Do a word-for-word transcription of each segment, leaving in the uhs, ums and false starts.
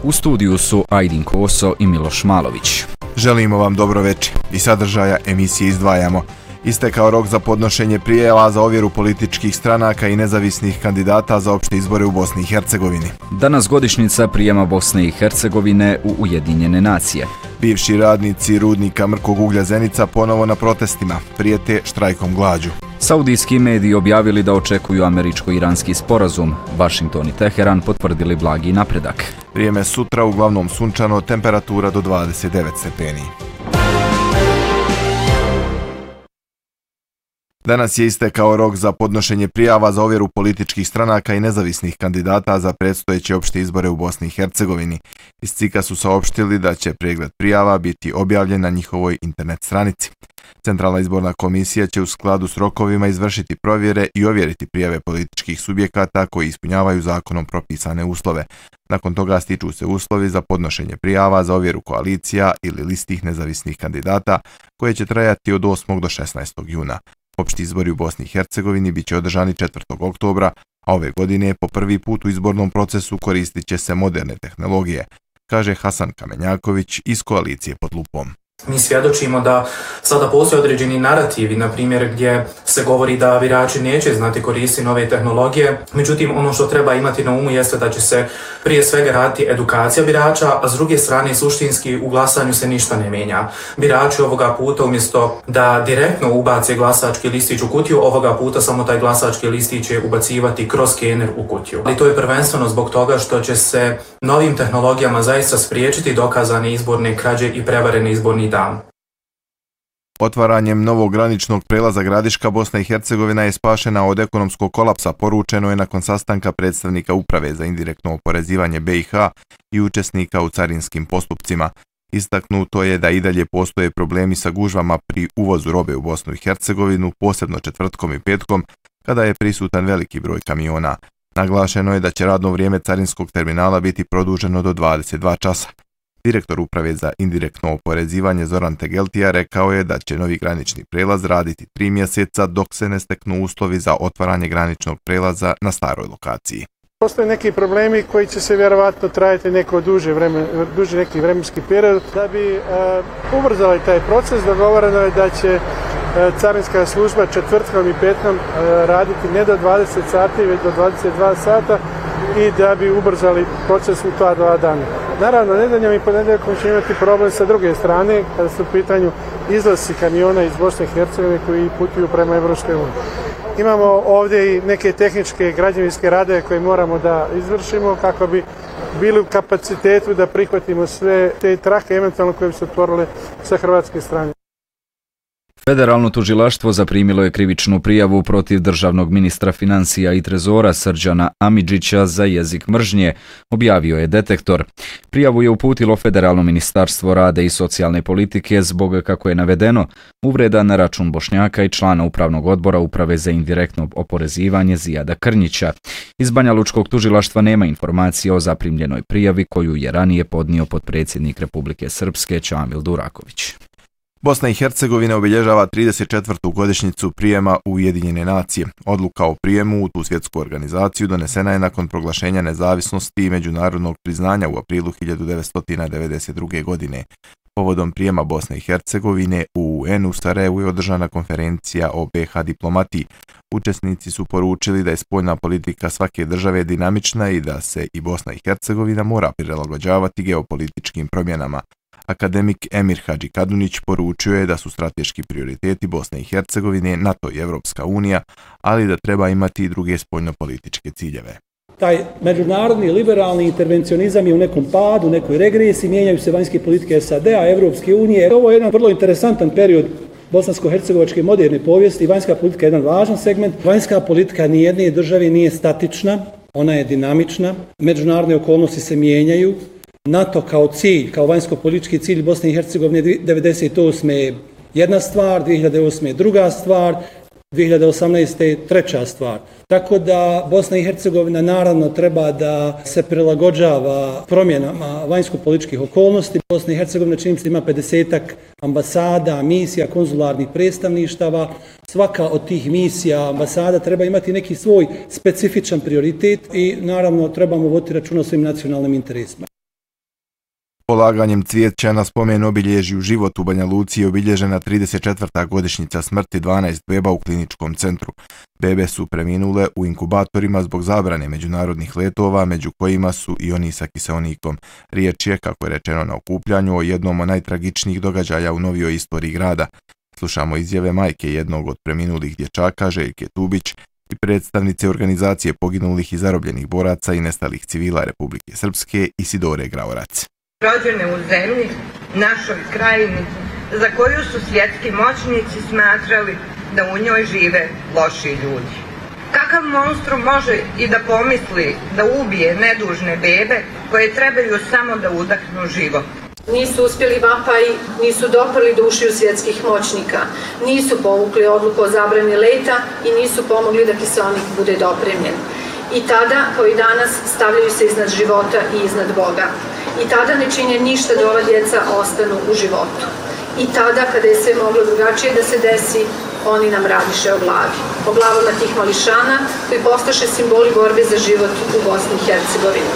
U studiju su Ajdin Koso i Miloš Malović. Želimo vam dobro večer. Iz sadržaja emisije izdvajamo. Istekao rok za podnošenje prijava za ovjeru političkih stranaka i nezavisnih kandidata za opšte izbore u Bosni i Hercegovini. Danas godišnjica prijema Bosne i Hercegovine u Ujedinjene nacije. Bivši radnici rudnika mrkog uglja Zenica ponovo na protestima, prijete štrajkom glađu. Saudijski mediji objavili da očekuju američko-iranski sporazum. Vašington i Teheran potvrdili blagi napredak. Vrijeme sutra uglavnom sunčano, temperatura do dvadeset devet stepeni. Danas je istekao rok za podnošenje prijava za ovjeru političkih stranaka i nezavisnih kandidata za predstojeće opšte izbore u Bosni i Hercegovini. Iz C I K-a su saopštili da će pregled prijava biti objavljen na njihovoj internet stranici. Centralna izborna komisija će u skladu s rokovima izvršiti provjere i ovjeriti prijave političkih subjekata koji ispunjavaju zakonom propisane uslove. Nakon toga stiču se uslovi za podnošenje prijava za ovjeru koalicija ili listih nezavisnih kandidata koje će trajati od osmog do šesnaestog juna. Opšti izbori u Bosni i Hercegovini bit će održani četvrtog oktobra, a ove godine po prvi put u izbornom procesu koristit će se moderne tehnologije, kaže Hasan Kamenjaković iz koalicije Pod lupom. Mi svjedočimo da sada postoje određeni narativi, na primjer gdje se govori da birači neće znati koristiti nove tehnologije. Međutim, ono što treba imati na umu jeste da će se prije svega raditi edukacija birača, a s druge strane suštinski u glasanju se ništa ne mijenja. Birači ovoga puta umjesto da direktno ubace glasački listić u kutiju, ovoga puta samo taj glasački listić će ubacivati kroz skener u kutiju. Ali to je prvenstveno zbog toga što će se novim tehnologijama zaista spriječiti dokazane izborne krađe i prevarene izborni dan. Otvaranjem novog graničnog prelaza Gradiška, Bosna i Hercegovina je spašena od ekonomskog kolapsa, poručeno je nakon sastanka predstavnika Uprave za indirektno oporezivanje B i H i učesnika u carinskim postupcima. Istaknuto je da i dalje postoje problemi sa gužvama pri uvozu robe u Bosnu i Hercegovinu, posebno četvrtkom i petkom, kada je prisutan veliki broj kamiona. Naglašeno je da će radno vrijeme carinskog terminala biti produženo do dvadeset dva časa. Direktor Uprave za indirektno oporezivanje Zoran Tegeltija rekao je da će novi granični prelaz raditi tri mjeseca dok se ne steknu uslovi za otvaranje graničnog prelaza na staroj lokaciji. Postoje neki problemi koji će se vjerovatno trajati neko duže vreme, duži neki vremenski period. Da bi uh, ubrzali taj proces, dogovoreno je da će uh, carinska služba četvrtkom i petkom uh, raditi ne do dvadeset sati, već do dvadeset dva sata i da bi ubrzali proces u ta dva dana. Naravno, nedeljom i ponedjeljkom će imati problem sa druge strane, kada su u pitanju izlasci kamiona iz Bosne i Hercegovine koji putuju prema Evropskoj uniji. Imamo ovdje i neke tehničke građevinske radove koje moramo da izvršimo kako bi bili u kapacitetu da prihvatimo sve te trake eventualno koje bi se otvorile sa hrvatske strane. Federalno tužilaštvo zaprimilo je krivičnu prijavu protiv državnog ministra financija i trezora Srđana Amidžića za jezik mržnje, objavio je Detektor. Prijavu je uputilo Federalno ministarstvo rada i socijalne politike zbog, kako je navedeno, uvreda na račun Bošnjaka i člana upravnog odbora Uprave za indirektno oporezivanje Zijada Krnjića. Iz Banja Lučkog tužilaštva nema informacije o zaprimljenoj prijavi koju je ranije podnio potpredsjednik Republike Srpske Čamil Duraković. Bosna i Hercegovina obilježava trideset četvrtu godišnjicu prijema u Ujedinjene nacije. Odluka o prijemu u tu svjetsku organizaciju donesena je nakon proglašenja nezavisnosti i međunarodnog priznanja u aprilu hiljadu devetsto devedeset druge. godine. Povodom prijema Bosne i Hercegovine u U N u Sarajevu je održana konferencija o B H diplomatiji. Učesnici su poručili da je spoljna politika svake države dinamična i da se i Bosna i Hercegovina mora prilagođavati geopolitičkim promjenama. Akademik Emir Hadži Kadunić poručio je da su strateški prioriteti Bosne i Hercegovine NATO i Evropska unija, ali da treba imati i druge spoljnopolitičke ciljeve. Taj međunarodni liberalni intervencionizam je u nekom padu, u nekoj regresiji, mijenjaju se vanjske politike S A D-a, Evropske unije. Ovo je jedan vrlo interesantan period bosansko-hercegovačke moderne povijesti i vanjska politika je jedan važan segment. Vanjska politika nijedne države nije statična, ona je dinamična, međunarodne okolnosti se mijenjaju. NATO kao cilj, kao vanjsko-politički cilj Bosne i Hercegovine devedeset osme je jedna stvar, dvije hiljade osme je druga stvar, dvije hiljade osamnaeste je treća stvar. Tako da Bosna i Hercegovina naravno treba da se prilagođava promjenama vanjsko-političkih okolnosti. Bosna i Hercegovina čini se ima pedesetak ambasada, misija, konzularnih predstavništava. Svaka od tih misija, ambasada treba imati neki svoj specifičan prioritet i naravno trebamo voditi računa o svim nacionalnim interesima. Polaganjem cvijeća na spomen obilježju život u Banja Luci je obilježena trideset četvrta godišnjica smrti dvanaest beba u kliničkom centru. Bebe su preminule u inkubatorima zbog zabrane međunarodnih letova, među kojima su i oni sa kiseonikom. Riječ je, kako je rečeno na okupljanju, o jednom od najtragičnijih događaja u novijoj istoriji grada. Slušamo izjave majke jednog od preminulih dječaka, Željke Tubić, i predstavnice organizacije poginulih i zarobljenih boraca i nestalih civila Republike Srpske, Isidore Graorac. Rođene u zemlji, našoj krajini, za koju su svjetski moćnici smatrali da u njoj žive loši ljudi. Kakav monstrum može i da pomisli da ubije nedužne bebe koje trebaju samo da udahnu život? Nisu uspjeli vapaji, nisu doprli do ušiju svjetskih moćnika, nisu povukli odluku o zabrani leta i nisu pomogli da kiseonik bude dopremljen. I tada, kao i danas, stavljaju se iznad života i iznad Boga. I tada ne čine ništa da ova djeca ostanu u životu. I tada, kada je sve moglo drugačije da se desi, oni nam radiše o glavi. O glavama tih mališana koji postaše simboli borbe za život u Bosni i Hercegovini.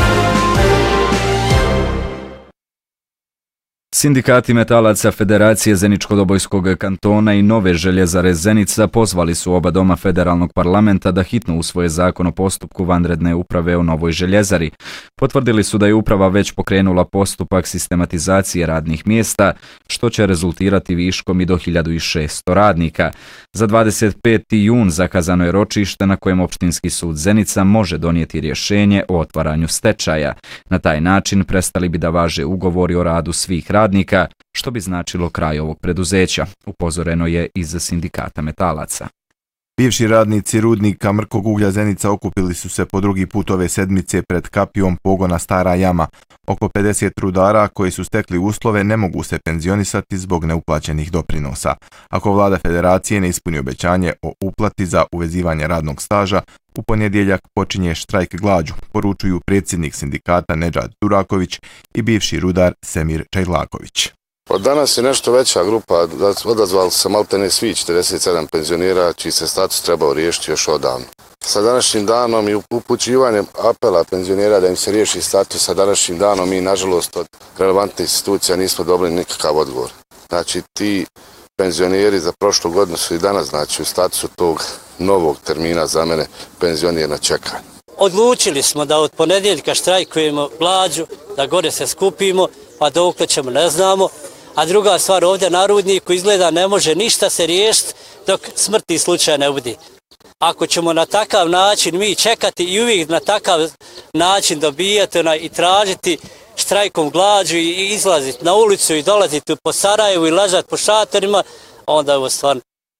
Sindikati metalaca Federacije Zeničko-Dobojskog kantona i Nove željezare Zenica pozvali su oba doma federalnog parlamenta da hitno usvoje zakon o postupku vanredne uprave o novoj željezari. Potvrdili su da je uprava već pokrenula postupak sistematizacije radnih mjesta, što će rezultirati viškom i do hiljadu šesto radnika. Za dvadeset peti jun zakazano je ročište na kojem opštinski sud Zenica može donijeti rješenje o otvaranju stečaja. Na taj način prestali bi da važe ugovori o radu svih radnika, što bi značilo kraj ovog preduzeća, upozoreno je iz sindikata metalaca. Bivši radnici rudnika mrkog uglja Zenica okupili su se po drugi put ove sedmice pred kapijom pogona Stara jama. Oko pedeset rudara koji su stekli uslove ne mogu se penzionisati zbog neuplaćenih doprinosa. Ako vlada federacije ne ispuni obećanje o uplati za uvezivanje radnog staža, u ponedjeljak počinje štrajk glađu, poručuju predsjednik sindikata Nedžad Duraković i bivši rudar Semir Čajlaković. Od danas je nešto veća grupa, odazvali se maltene svi četrdeset sedam penzionera čiji se status trebao riješiti još odavno. Sa današnjim danom i upućivanjem apela penzionera da im se riješi status, sa današnjim danom mi nažalost od relevantnih institucija nismo dobili nikakav odgovor. Znači ti penzioneri za prošlu godinu su i danas znači u statusu tog novog termina za mene penzioner na čekanju. Odlučili smo da od ponedjeljka štrajkujemo glađu, da gore se skupimo, pa dokle ćemo ne znamo. A druga stvar, ovdje na rudniku izgleda ne može ništa se riješiti dok smrtni slučaj ne bude. Ako ćemo na takav način mi čekati i uvijek na takav način dobijati i tražiti štrajkom glađu i izlaziti na ulicu i dolaziti po Sarajevu i lažati po šatorima, onda je ovo stvarno.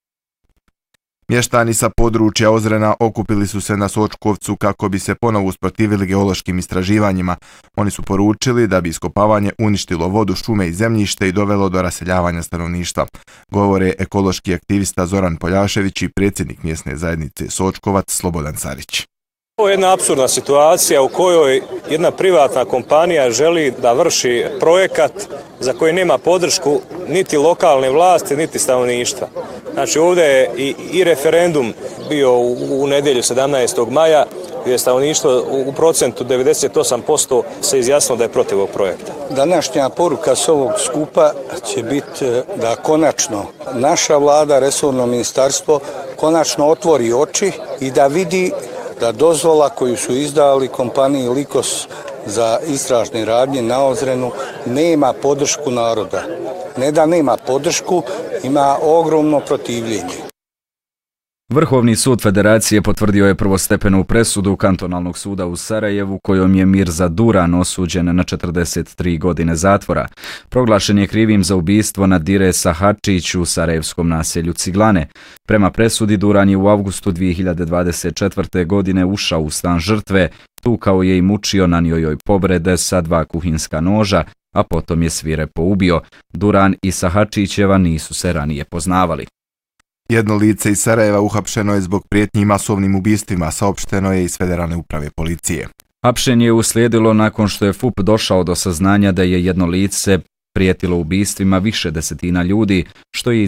Mještani sa područja Ozrena okupili su se na Sočkovcu kako bi se ponovo usprotivili geološkim istraživanjima. Oni su poručili da bi iskopavanje uništilo vodu, šume i zemljište i dovelo do raseljavanja stanovništva. Govore ekološki aktivista Zoran Poljašević i predsjednik mjesne zajednice Sočkovac Slobodan Sarić. Ovo je jedna apsurdna situacija u kojoj jedna privatna kompanija želi da vrši projekat za koji nema podršku niti lokalne vlasti, niti stanovništva. Znači ovdje je i, i referendum bio u, u nedjelju sedamnaestog maja gdje je stanovništvo u procentu devedeset osam posto se izjasnilo da je protiv ovog projekta. Današnja poruka s ovog skupa će biti da konačno naša vlada, resorno ministarstvo, konačno otvori oči i da vidi da dozvola koju su izdali kompaniji Likos za istražne radnje na Ozrenu nema podršku naroda. Ne da nema podršku, ima ogromno protivljenje. Vrhovni sud Federacije potvrdio je prvostepenu presudu kantonalnog suda u Sarajevu kojom je Mirza Duran osuđen na četrdeset tri godine zatvora. Proglašen je krivim za ubistvo Nadire Sahačić u sarajevskom naselju Ciglane. Prema presudi Duran je u avgustu dvije hiljade dvadeset četvrte. godine ušao u stan žrtve, tukao je i mučio, nanio joj povrede sa dva kuhinska noža, a potom je svirepo ubio. Duran i Sahačićeva nisu se ranije poznavali. Jedno lice iz Sarajeva uhapšeno je zbog prijetnji masovnim ubistvima, saopšteno je iz Federalne uprave policije. Hapšenje je uslijedilo nakon što je F U P došao do saznanja da je jedno lice prijetilo ubistvima više desetina ljudi, što je